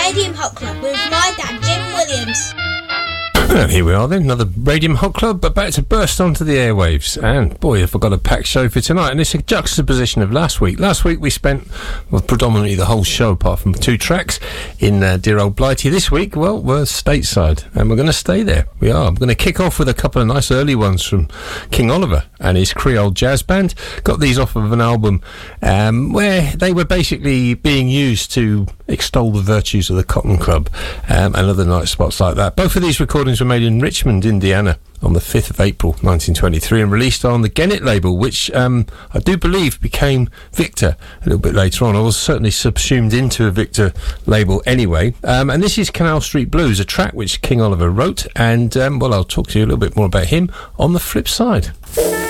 Radium Hot Club with my dad, Jim Williams. And here we are then, another Radium Hot Club about to burst onto the airwaves. And boy, have I got a packed show for tonight. And it's a juxtaposition of last week. Last week we spent predominantly the whole show, apart from 2 tracks, in dear old Blighty. This week, well, we're stateside and we're going to stay there. We are. I'm going to kick off with a couple of nice early ones from King Oliver and his Creole Jazz Band. Got these off of an album where they were basically being used to extol the virtues of the Cotton Club and other night spots like that. Both of these recordings were made in Richmond, Indiana on the 5th of April 1923 and released on the Gennett label, which I do believe became Victor a little bit later on. I was certainly subsumed into a Victor label anyway. And this is Canal Street Blues, a track which King Oliver wrote, and well, I'll talk to you a little bit more about him on the flip side.